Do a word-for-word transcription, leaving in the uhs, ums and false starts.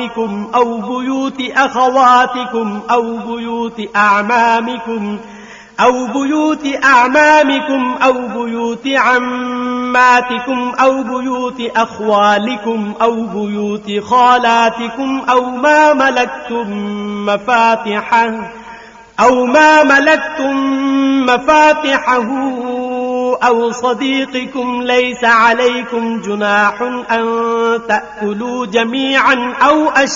أزواجكم أو بيوت أخواتكم أو بيوت أعمامكم أو بيوت أعمامكم أو بيوت عماتكم أو بيوت أخوالكم أو بيوت خالاتكم أو ما ملكتم مفاتحه أو ما ملكتم مفاتحه أو صديقكم ليس عليكم جناح أن تأكلوا جميعا أو أشتركوا